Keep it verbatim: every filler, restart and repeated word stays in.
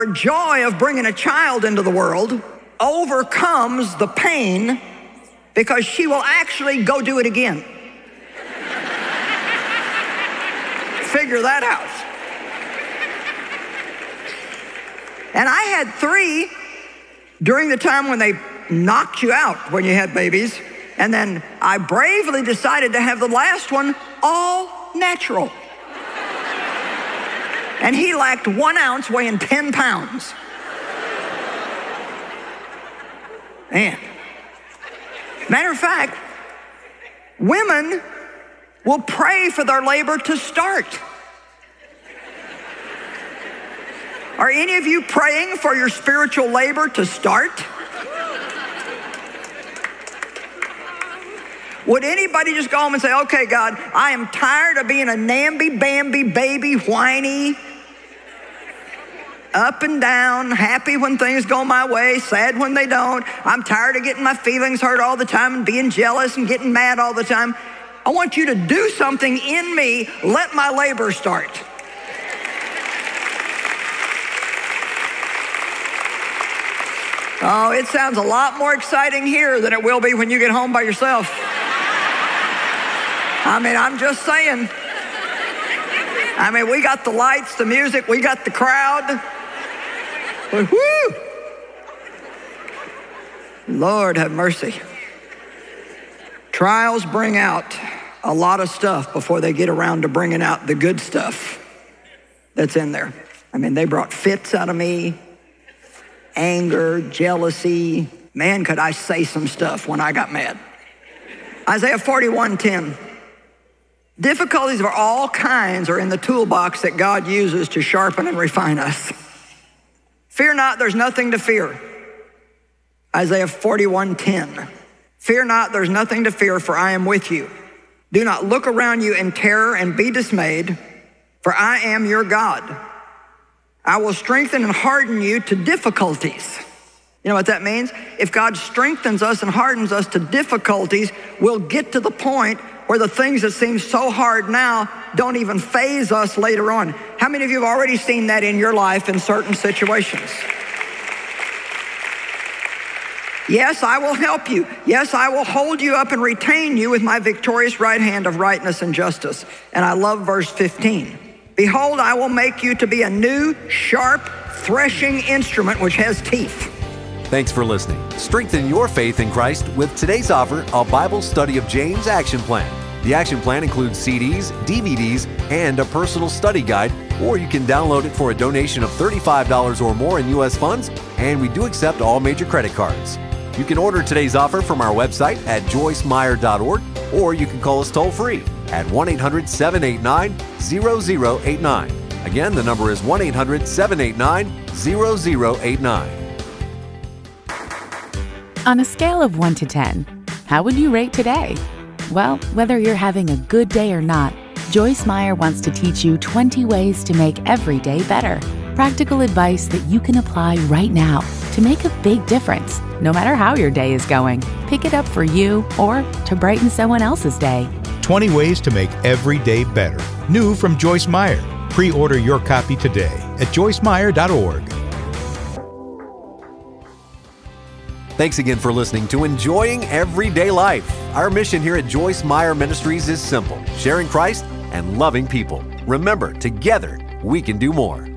The joy of bringing a child into the world overcomes the pain because she will actually go do it again. Figure that out. And I had three during the time when they knocked you out when you had babies. And then I bravely decided to have the last one all natural. And he lacked one ounce, weighing ten pounds. Man. Matter of fact, women will pray for their labor to start. Are any of you praying for your spiritual labor to start? Would anybody just go home and say, okay, God, I am tired of being a namby-bamby baby, whiny, up and down, happy when things go my way, sad when they don't. I'm tired of getting my feelings hurt all the time and being jealous and getting mad all the time. I want you to do something in me. Let my labor start. Oh, it sounds a lot more exciting here than it will be when you get home by yourself. I mean, I'm just saying. I mean, we got the lights, the music, we got the crowd. Woo! Lord have mercy. Trials bring out a lot of stuff before they get around to bringing out the good stuff that's in there. I mean, they brought fits out of me, anger, jealousy. Man, could I say some stuff when I got mad. Isaiah forty-one ten. Difficulties of all kinds are in the toolbox that God uses to sharpen and refine us. Fear not, there's nothing to fear. Isaiah forty-one ten. Fear not, there's nothing to fear, for I am with you. Do not look around you in terror and be dismayed, for I am your God. I will strengthen and harden you to difficulties. You know what that means? If God strengthens us and hardens us to difficulties, we'll get to the point where the things that seem so hard now don't even faze us later on. How many of you have already seen that in your life in certain situations? Yes, I will help you. Yes, I will hold you up and retain you with my victorious right hand of rightness and justice. And I love verse fifteen. Behold, I will make you to be a new, sharp, threshing instrument which has teeth. Thanks for listening. Strengthen your faith in Christ with today's offer, a Bible Study of James Action Plan. The action plan includes C Ds, D V Ds, and a personal study guide, or you can download it for a donation of thirty-five dollars or more in U S funds, and we do accept all major credit cards. You can order today's offer from our website at joyce meyer dot org, or you can call us toll-free at one eight hundred, seven eight nine, zero zero eight nine. Again, the number is one eight hundred, seven eight nine, zero zero eight nine. On a scale of one to ten, how would you rate today? Well, whether you're having a good day or not, Joyce Meyer wants to teach you twenty ways to make every day better. Practical advice that you can apply right now to make a big difference, no matter how your day is going. Pick it up for you or to brighten someone else's day. twenty ways to make every day better. New from Joyce Meyer. Pre-order your copy today at joyce meyer dot org. Thanks again for listening to Enjoying Everyday Life. Our mission here at Joyce Meyer Ministries is simple: sharing Christ and loving people. Remember, together we can do more.